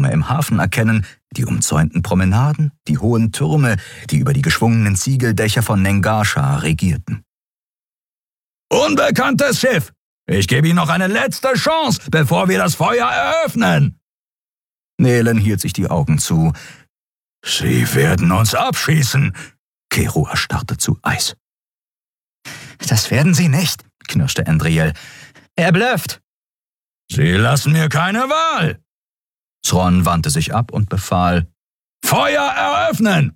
Schiffer im Hafen erkennen, die umzäunten Promenaden, die hohen Türme, die über die geschwungenen Ziegeldächer von Nengascha regierten. »Unbekanntes Schiff! Ich gebe Ihnen noch eine letzte Chance, bevor wir das Feuer eröffnen!« Nehlen hielt sich die Augen zu. »Sie werden uns abschießen!« Kero erstarrte zu Eis. »Das werden Sie nicht«, knirschte Endriel. »Er blöfft!« »Sie lassen mir keine Wahl!« Thrawn wandte sich ab und befahl, »Feuer eröffnen!«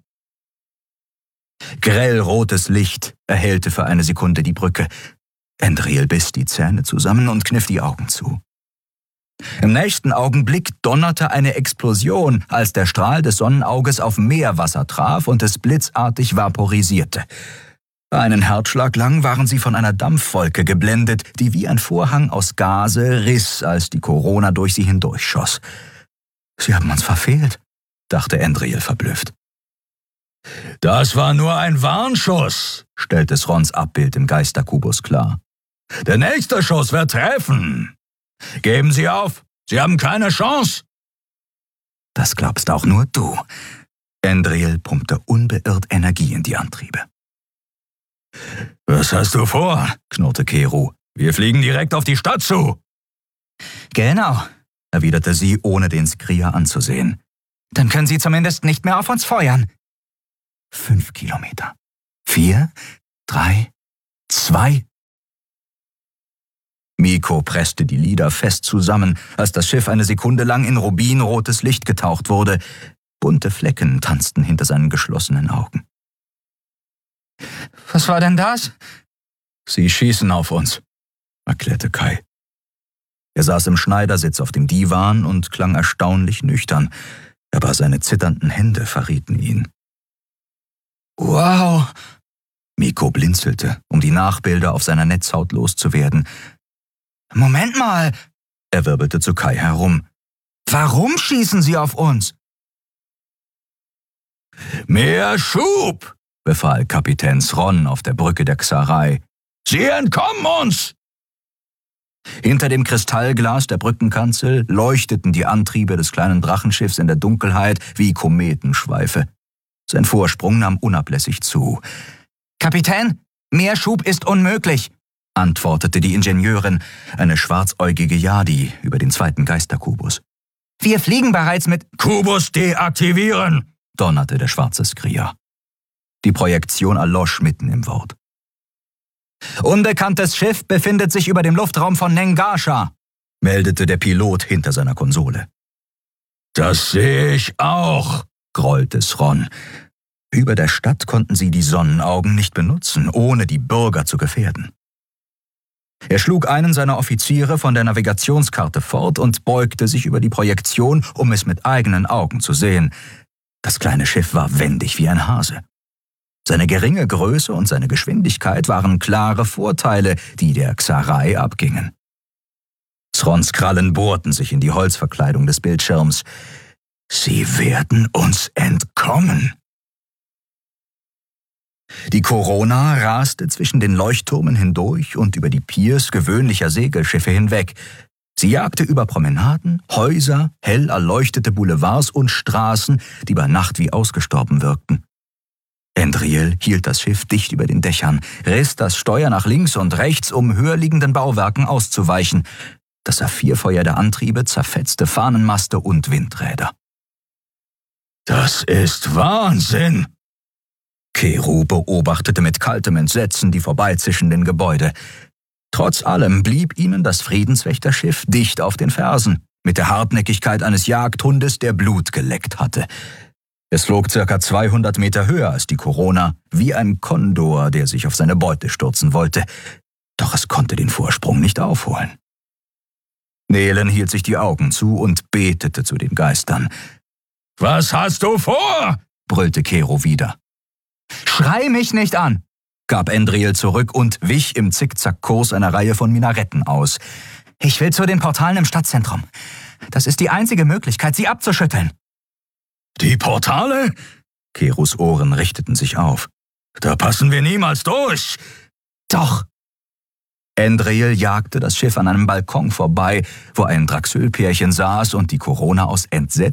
Grellrotes Licht erhellte für eine Sekunde die Brücke. Endriel biss die Zähne zusammen und kniff die Augen zu. Im nächsten Augenblick donnerte eine Explosion, als der Strahl des Sonnenauges auf Meerwasser traf und es blitzartig vaporisierte. Einen Herzschlag lang waren sie von einer Dampfwolke geblendet, die wie ein Vorhang aus Gase riss, als die Corona durch sie hindurchschoss. »Sie haben uns verfehlt«, dachte Endriel verblüfft. »Das war nur ein Warnschuss«, stellte Throns Abbild im Geisterkubus klar. »Der nächste Schuss wird treffen. Geben Sie auf, Sie haben keine Chance.« »Das glaubst auch nur du.« Endriel pumpte unbeirrt Energie in die Antriebe. »Was hast du vor?«, knurrte Kero. »Wir fliegen direkt auf die Stadt zu.« »Genau«, erwiderte sie, ohne den Skrier anzusehen. »Dann können Sie zumindest nicht mehr auf uns feuern.« 5 Kilometer. 4, 3, 2. Miko presste die Lider fest zusammen, als das Schiff eine Sekunde lang in rubinrotes Licht getaucht wurde. Bunte Flecken tanzten hinter seinen geschlossenen Augen. »Was war denn das?« »Sie schießen auf uns«, erklärte Kai. Er saß im Schneidersitz auf dem Divan und klang erstaunlich nüchtern, aber seine zitternden Hände verrieten ihn. »Wow!« Miko blinzelte, um die Nachbilder auf seiner Netzhaut loszuwerden. »Moment mal«, er wirbelte zu Kai herum. »Warum schießen Sie auf uns?« »Mehr Schub«, befahl Kapitän Thrawn auf der Brücke der Xarei. »Sie entkommen uns!« Hinter dem Kristallglas der Brückenkanzel leuchteten die Antriebe des kleinen Drachenschiffs in der Dunkelheit wie Kometenschweife. Sein Vorsprung nahm unablässig zu. »Kapitän, mehr Schub ist unmöglich«, antwortete die Ingenieurin, eine schwarzäugige Yadi, über den zweiten Geisterkubus. »Wir fliegen bereits mit...« »Kubus deaktivieren«, donnerte der schwarze Skrier. Die Projektion erlosch mitten im Wort. »Unbekanntes Schiff befindet sich über dem Luftraum von Nengascha«, meldete der Pilot hinter seiner Konsole. »Das sehe ich auch«, grollte Thrawn. Über der Stadt konnten sie die Sonnenaugen nicht benutzen, ohne die Bürger zu gefährden. Er schlug einen seiner Offiziere von der Navigationskarte fort und beugte sich über die Projektion, um es mit eigenen Augen zu sehen. Das kleine Schiff war wendig wie ein Hase. Seine geringe Größe und seine Geschwindigkeit waren klare Vorteile, die der Xarei abgingen. Throns Krallen bohrten sich in die Holzverkleidung des Bildschirms. »Sie werden uns entkommen!« Die Corona raste zwischen den Leuchtturmen hindurch und über die Piers gewöhnlicher Segelschiffe hinweg. Sie jagte über Promenaden, Häuser, hell erleuchtete Boulevards und Straßen, die bei Nacht wie ausgestorben wirkten. Endriel hielt das Schiff dicht über den Dächern, riss das Steuer nach links und rechts, um höher liegenden Bauwerken auszuweichen. Das Saphirfeuer der Antriebe zerfetzte Fahnenmaste und Windräder. »Das ist Wahnsinn!« Kero beobachtete mit kaltem Entsetzen die vorbeizischenden Gebäude. Trotz allem blieb ihnen das Friedenswächterschiff dicht auf den Fersen, mit der Hartnäckigkeit eines Jagdhundes, der Blut geleckt hatte. Es flog ca. 200 Meter höher als die Corona, wie ein Kondor, der sich auf seine Beute stürzen wollte. Doch es konnte den Vorsprung nicht aufholen. Nehlen hielt sich die Augen zu und betete zu den Geistern. »Was hast du vor?« brüllte Kero wieder. »Schrei mich nicht an«, gab Endriel zurück und wich im Zickzackkurs einer Reihe von Minaretten aus. »Ich will zu den Portalen im Stadtzentrum. Das ist die einzige Möglichkeit, sie abzuschütteln.« »Die Portale?« Keros Ohren richteten sich auf. »Da passen wir niemals durch.« »Doch.« Endriel jagte das Schiff an einem Balkon vorbei, wo ein Draxöl-Pärchen saß und die Corona aus Entsetzen